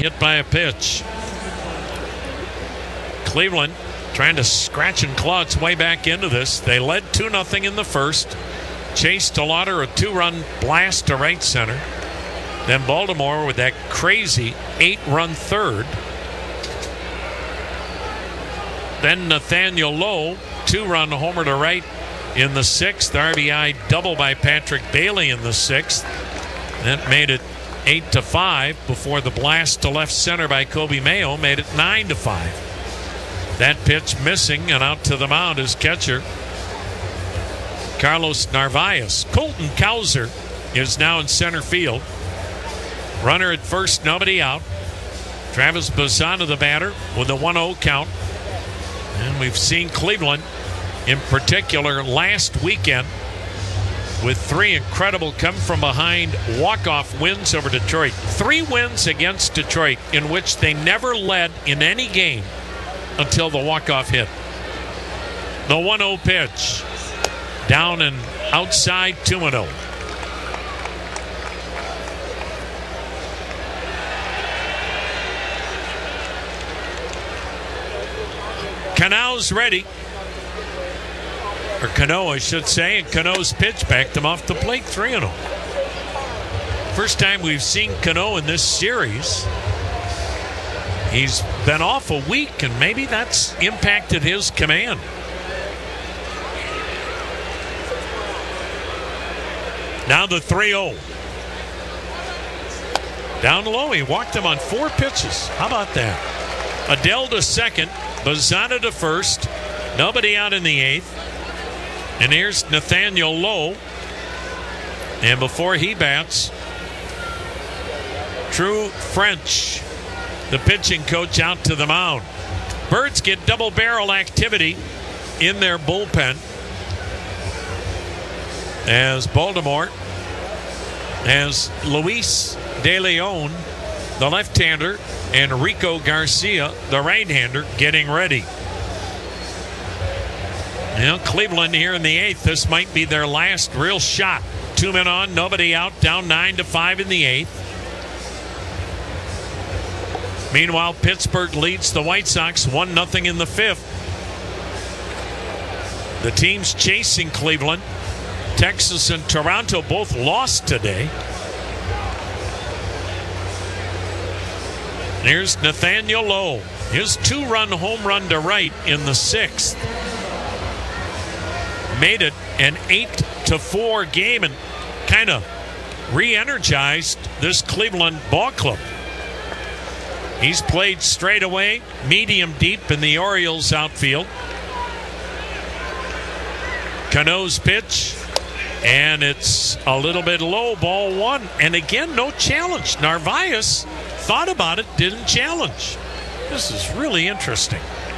hit by a pitch. Cleveland trying to scratch and claw its way back into this. They led 2-0 in the first. Chase DeLauder, a 2-run blast to right center. Then Baltimore with that crazy 8-run third. Then Nathaniel Lowe, 2-run homer to right in the sixth. RBI double by Patrick Bailey in the sixth. That made it 8-5 before the blast to left center by Kobe Mayo made it 9-5. That pitch missing, and out to the mound is catcher Carlos Narvaez. Colton Cowser is now in center field. Runner at first, nobody out. Travis Bazzana, the batter, with a 1-0 count. And we've seen Cleveland, in particular last weekend, with 3 incredible come-from-behind walk-off wins over Detroit. 3 wins against Detroit in which they never led in any game until the walk-off hit. The 1-0 pitch. Down and outside, 2-0. Cano's ready. Or Cano, I should say. And Cano's pitch backed him off the plate, 3-0. First time we've seen Cano in this series. He's been off a week, and maybe that's impacted his command. Now the 3-0. Down low, he walked him on 4 pitches. How about that? Adell to second, Bazzana to first. Nobody out in the 8th. And here's Nathaniel Lowe. And before he bats, True French, the pitching coach, out to the mound. Birds get double barrel activity in their bullpen as Baltimore has Luis De Leon, the left-hander, and Rico Garcia, the right-hander, getting ready. Now Cleveland here in the 8th. This might be their last real shot. 2 men on, nobody out, down 9-5 in the 8th. Meanwhile, Pittsburgh leads the White Sox 1-0 in the 5th. The teams chasing Cleveland, Texas and Toronto, both lost today. Here's Nathaniel Lowe. His 2-run home run to right in the 6th made it an 8-4 game and kind of re-energized this Cleveland ball club. He's played straight away, medium deep in the Orioles outfield. Cano's pitch, and it's a little bit low, ball 1. And again, no challenge. Narvaez thought about it, didn't challenge. This is really interesting.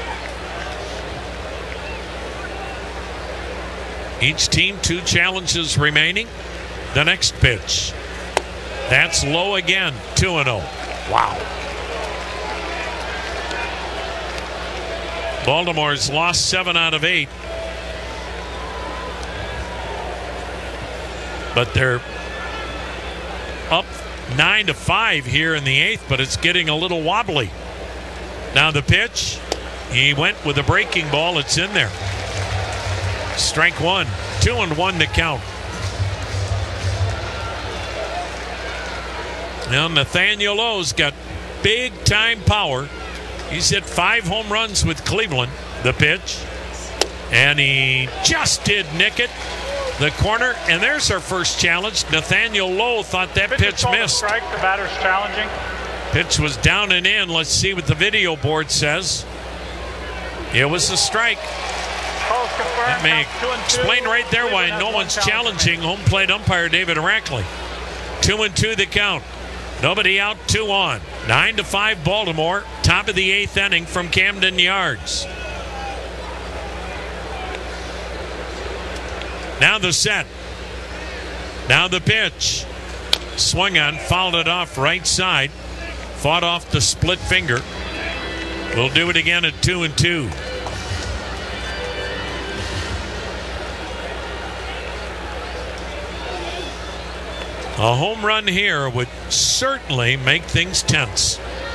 Each team 2 challenges remaining. The next pitch. That's low again, 2-0. Wow. Baltimore's lost 7 out of 8. But they're up 9-5 here in the 8th, but it's getting a little wobbly. Now the pitch. He went with a breaking ball. It's in there. Strike 1. 2-1 to count. Now Nathaniel Lowe's got big time power. He's hit 5 home runs with Cleveland. The pitch. And he just did nick it. The corner. And there's our first challenge. Nathaniel Lowe thought that pitch missed. Strike. The batter's challenging. Pitch was down and in. Let's see what the video board says. It was a strike. That may explain right there why no one's challenging home plate umpire David Rackley. 2-2 the count. Nobody out, 2 on. 9-5 Baltimore. Top of the 8th inning from Camden Yards. Now the set. Now the pitch. Swung on, fouled it off right side. Fought off the split finger. We'll do it again at 2-2. A home run here would certainly make things tense.